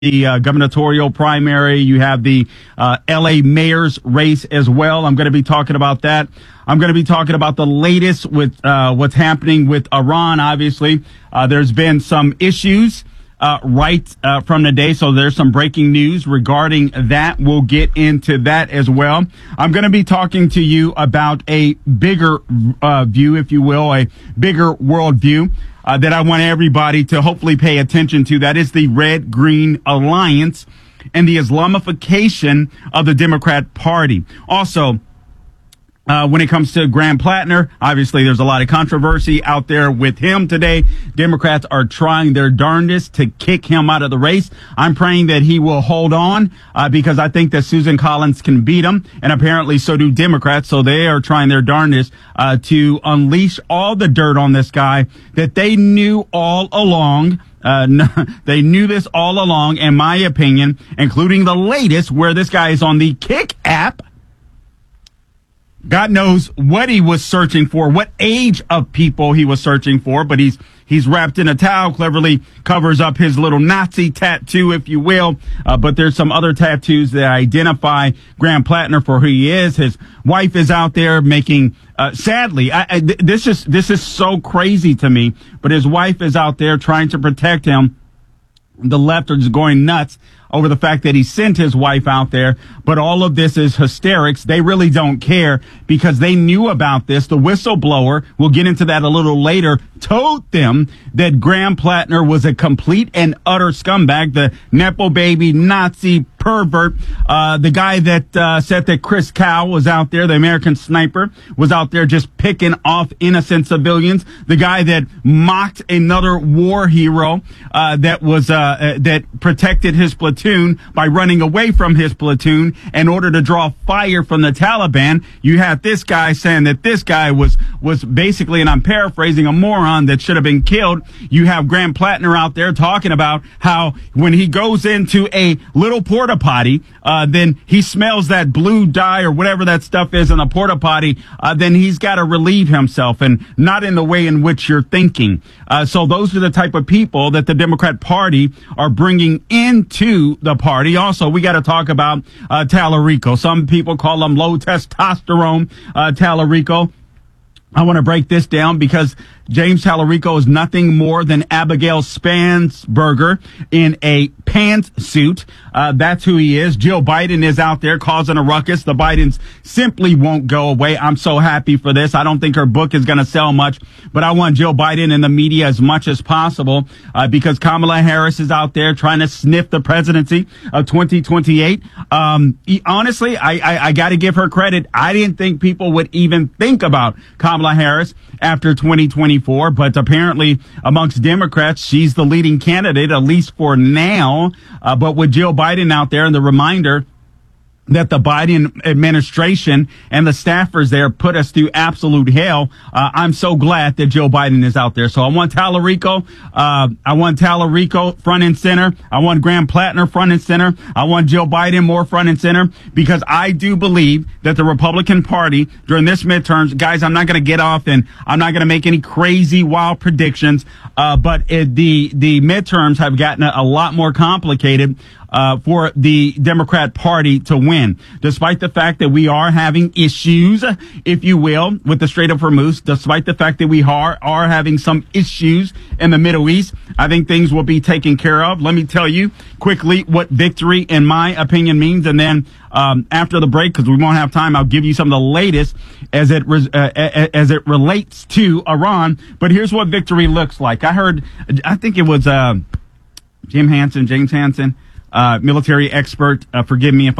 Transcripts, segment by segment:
the gubernatorial primary. You have the L.A. mayor's race as well. I'm going to be talking about that. I'm going to be talking about the latest with what's happening with Iran. Obviously, there's been some issues from the day. So there's some breaking news regarding that. We'll get into that as well. I'm going to be talking to you about a bigger view, if you will, a bigger world view that I want everybody to hopefully pay attention to. That is the Red-Green Alliance and the Islamification of the Democrat Party. Also, when it comes to Graham Plattner, obviously there's a lot of controversy out there with him today. Democrats are trying their darndest to kick him out of the race. I'm praying that he will hold on because I think that Susan Collins can beat him, and apparently so do Democrats. So they are trying their darndest to unleash all the dirt on this guy that they knew all along. They knew this all along, in my opinion, including the latest where this guy is on the Kick app. God knows what he was searching for, what age of people he was searching for, but he's wrapped in a towel, cleverly covers up his little Nazi tattoo, if you will. But there's some other tattoos that identify Graham Plattner for who he is. His wife is out there making, sadly, this is so crazy to me, but his wife is out there trying to protect him. The left are just going nuts over the fact that he sent his wife out there. But all of this is hysterics. They really don't care because they knew about this. The whistleblower, we'll get into that a little later, told them that Graham Plattner was a complete and utter scumbag, the Nepo baby, Nazi pervert, the guy that said that Chris Kyle was out there, the American sniper, was out there just picking off innocent civilians, the guy that mocked another war hero that protected his platoon by running away from his platoon in order to draw fire from the Taliban. You had this guy saying that this guy was basically, and I'm paraphrasing, a moron that should have been killed. You have Graham Plattner out there talking about how when he goes into a little porta potty, then he smells that blue dye or whatever that stuff is in the porta potty, then he's got to relieve himself, and not in the way in which you're thinking. So those are the type of people that the Democrat Party are bringing into the party. Also, we got to talk about Tallarico. Some people call him low testosterone Tallarico. I want to break this down because James Tallarico is nothing more than Abigail Spansberger in a pantsuit. That's who he is. Jill Biden is out there causing a ruckus. The Bidens simply won't go away. I'm so happy for this. I don't think her book is going to sell much, but I want Jill Biden in the media as much as possible because Kamala Harris is out there trying to sniff the presidency of 2028. Honestly, I got to give her credit. I didn't think people would even think about Kamala Harris after 2024, but apparently amongst Democrats, she's the leading candidate, at least for now. But with Jill Biden out there and the reminder that the Biden administration and the staffers there put us through absolute hell. I'm so glad that Joe Biden is out there. So I want Tallarico. I want Tallarico front and center. I want Graham Plattner front and center. I want Joe Biden more front and center because I do believe that the Republican Party during this midterms, guys, I'm not going to get off and I'm not going to make any crazy wild predictions. But the midterms have gotten a lot more complicated for the Democrat Party to win, despite the fact that we are having issues, if you will, with the Strait of Hormuz, despite the fact that we are having some issues in the Middle East. I think things will be taken care of. Let me tell you quickly what victory, in my opinion, means. And then after the break, because we won't have time, I'll give you some of the latest as it relates to Iran. But here's what victory looks like. I think it was James Hansen, military expert. Forgive me if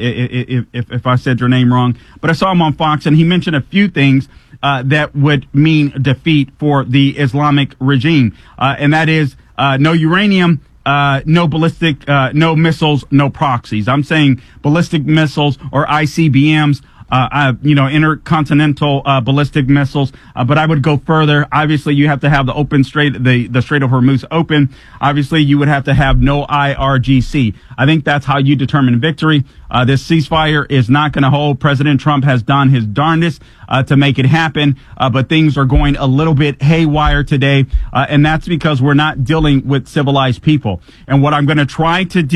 if I said your name wrong, but I saw him on Fox and he mentioned a few things that would mean defeat for the Islamic regime, and that is no uranium, no ballistic, no missiles, no proxies. I'm saying ballistic missiles or ICBMs. intercontinental ballistic missiles. But I would go further. Obviously, you have to have the Strait of Hormuz open. Obviously, you would have to have no IRGC. I think that's how you determine victory. This ceasefire is not going to hold. President Trump has done his darndest to make it happen, but things are going a little bit haywire today, and that's because we're not dealing with civilized people. And what I'm going to try to do